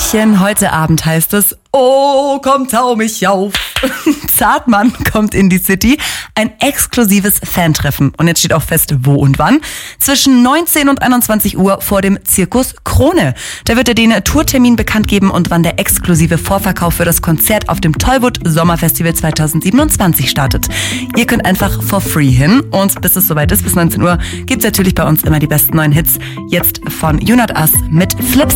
Mädchen, heute Abend heißt es, oh, komm, tau mich auf. Zartmann kommt in die City, ein exklusives Fantreffen. Und jetzt steht auch fest, wo und wann. Zwischen 19 und 21 Uhr vor dem Zirkus Krone. Da wird er den Tourtermin bekannt geben und wann der exklusive Vorverkauf für das Konzert auf dem Tollwood Sommerfestival 2027 startet. Ihr könnt einfach for free hin und bis es soweit ist, bis 19 Uhr, gibt's natürlich bei uns immer die besten neuen Hits. Jetzt von You Not Us mit Flips.